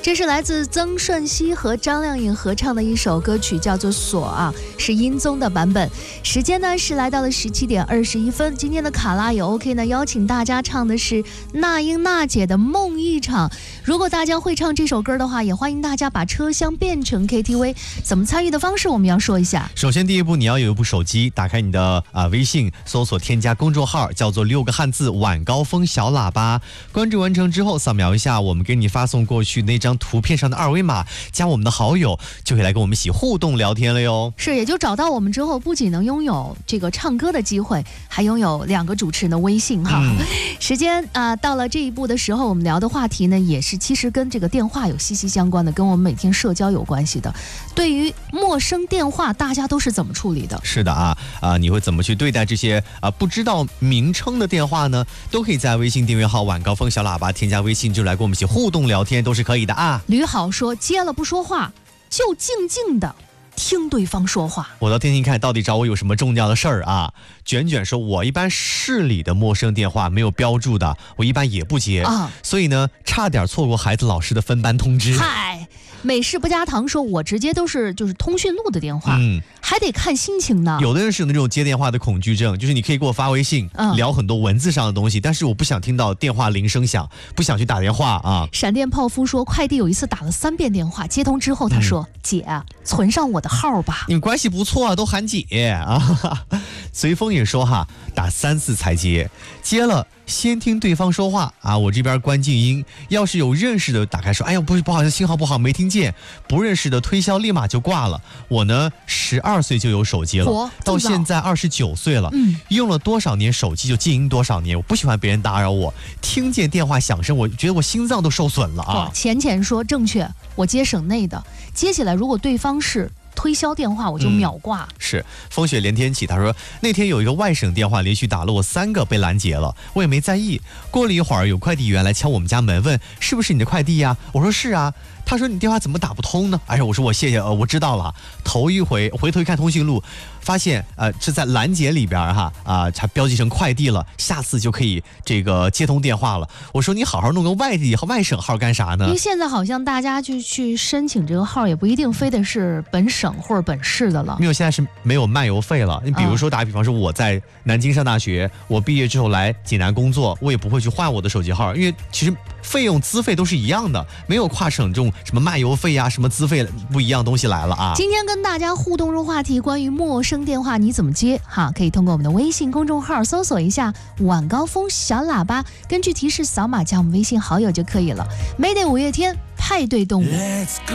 这是来自曾舜晞和张靓颖合唱的一首歌曲，叫做《锁》啊，是音综的版本。时间呢是来到了17点21分。今天的卡拉也 OK 呢，邀请大家唱的是那英娜姐的《梦一场》。如果大家会唱这首歌的话，也欢迎大家把车厢变成 KTV。怎么参与的方式我们要说一下。 首先第一步，你要有一部手机，打开你的微信，搜索添加公众号，叫做6个汉字晚高峰小喇叭。关注完成之后，扫描一下我们给你发送过去那张图片上的二维码，加我们的好友，就可以来跟我们一起互动聊天了哟。 是，也就找到我们之后，不仅能拥有这个唱歌的机会，还拥有2个主持人的微信哈。时间到了这一步的时候，我们聊的话题呢，也是其实跟这个电话有息息相关的，跟我们每天社交有关系的。对于陌生电话，大家都是怎么处理的？是的你会怎么去对待这些不知道名称的电话呢？都可以在微信订阅号晚高峰小喇叭添加微信，就来跟我们一起互动聊天，都是可以的啊。 吕好说，接了不说话，就静静的听对方说话。 我倒听听看，到底找我有什么重要的事儿啊？卷卷说，我一般市里的陌生电话没有标注的，我一般也不接所以呢，差点错过孩子老师的分班通知。 嗨，美式不加糖说，我直接都是就是通讯录的电话，还得看心情呢。 有的人是有那种接电话的恐惧症，就是你可以给我发微信，聊很多文字上的东西，但是我不想听到电话铃声响，不想去打电话啊。 闪电泡芙说，快递有一次打了3遍电话，接通之后他说，姐，存上我的号吧。 你们关系不错啊，都喊姐啊。随风也说打3次才接，接了先听对方说话我这边关静音，要是有认识的打开说，哎呀不好意思，信号不好没听见，不认识的推销立马就挂了。我呢12岁就有手机了，到现在29岁了，用了多少年手机就静音多少年，我不喜欢别人打扰我，听见电话响声我觉得我心脏都受损了啊。 浅说正确，我接省内的，接起来如果对方是推销电话我就秒挂。 是风雪连天起，他说那天有一个外省电话连续打了我3个被拦截了，我也没在意。过了一会儿，有快递员来敲我们家门，问是不是你的快递呀？我说是啊。他说你电话怎么打不通呢？哎呀，我说我谢谢，我知道了。头一回回头一看通讯录，发现是在拦截里边才标记成快递了，下次就可以这个接通电话了。我说你好好弄个外省号干啥呢？ 因为现在好像大家就去申请这个号，也不一定非得是本省或者本市的了。 没有，现在是没有漫游费了。你比如说打比方说，我在南京上大学，我毕业之后来济南工作，我也不会去换我的手机号，因为其实费用资费都是一样的，没有跨省这种什么漫游费什么资费不一样东西来了啊。 今天跟大家互动入话题，关于陌生电话你怎么接可以通过我们的微信公众号搜索一下晚高峰小喇叭，根据提示扫码加我们微信好友就可以了。Mayday 5月天派对动物。